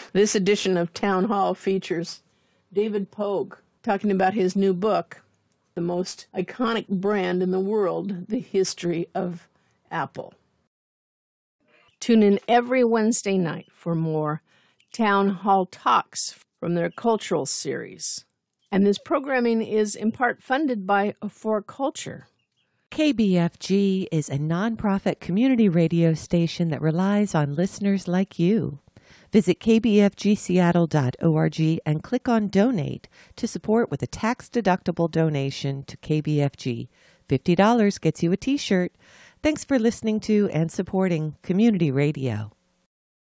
This edition of Town Hall features David Pogue talking about his new book, The Most Iconic Brand in the World, The History of Apple. Tune in every Wednesday night for more Town Hall Talks from their cultural series. And this programming is in part funded by For Culture. KBFG is a nonprofit community radio station that relies on listeners like you. Visit kbfgseattle.org and click on Donate to support with a tax-deductible donation to KBFG. $50 gets you a t-shirt. Thanks for listening to and supporting community radio.